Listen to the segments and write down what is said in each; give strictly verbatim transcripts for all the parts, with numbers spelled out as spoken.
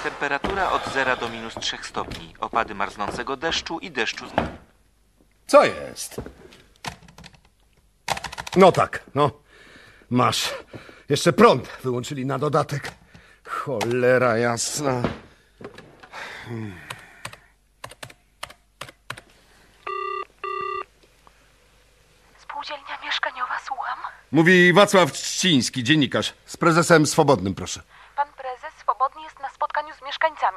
Temperatura od zera do minus trzech stopni. Opady marznącego deszczu i deszczu z... Co jest? No tak, no. Masz. Jeszcze prąd wyłączyli na dodatek. Cholera jasna. Hmm. Spółdzielnia mieszkaniowa, słucham. Mówi Wacław Trzciński, dziennikarz. Z prezesem Swobodnym, proszę. Pan prezes swobodnie jest na spotkaniu z mieszkańcami.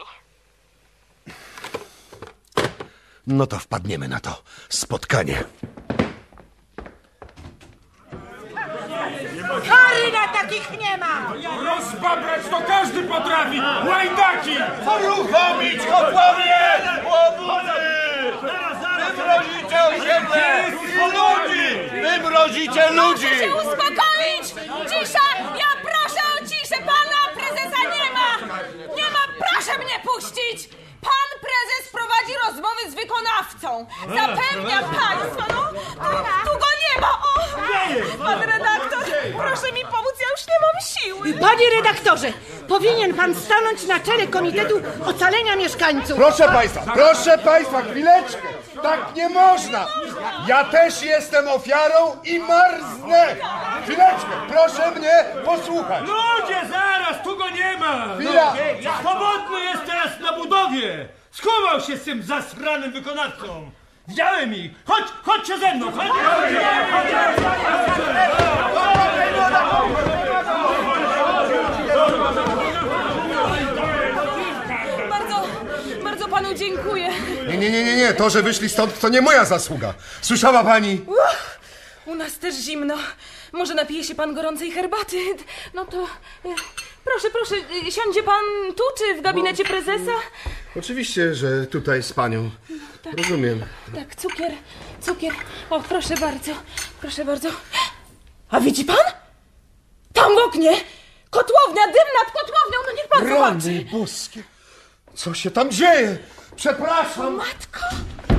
No to wpadniemy na to spotkanie. Kary na takich nie ma! Rozbabrać to każdy potrafi! Łajdaki! Uruchomić kotłownię! Łobuzy! Wymrozicie osiedle! Ludzi! Wymrozicie ludzi! Proszę się uspokoić! Cisza! Ja proszę o ciszę! Pana prezesa nie ma! Nie ma! Proszę mnie puścić! Pan prezes prowadzi rozmowy z wykonawcą! Zapewniam państwa, no! Tu, tu go nie ma! O! Pan redaktor, proszę mi pomóc, ja już nie mam siły! Panie redaktorze, powinien pan stanąć na czele Komitetu Ocalenia Mieszkańców. Proszę państwa, proszę państwa, chwileczkę. Tak nie można. Ja też jestem ofiarą i marznę. Chwileczkę, proszę mnie posłuchać. Ludzie, zaraz! Tu go nie ma! Chwila. Swobodny jest teraz na budowie! Schował się z tym zasranym wykonawcą! Widziałem ich! Chodź, chodźcie ze mną! Chodź! Bardzo, bardzo panu dziękuję. Nie, nie, nie, nie, nie. To, że wyszli stąd, to nie moja zasługa. Słyszała pani? Uff, u nas też zimno. Może napije się pan gorącej herbaty? No to... e, Proszę, proszę, e, siądzie pan tu, czy w gabinecie prezesa? Oczywiście, że tutaj z panią. Rozumiem. Tak, cukier, cukier. O, proszę bardzo, proszę bardzo. A widzi pan? Tam w oknie! Kotłownia, dym nad kotłownią, no niech pan Rany zobaczy. boskie. Co się tam dzieje? Przepraszam. Matko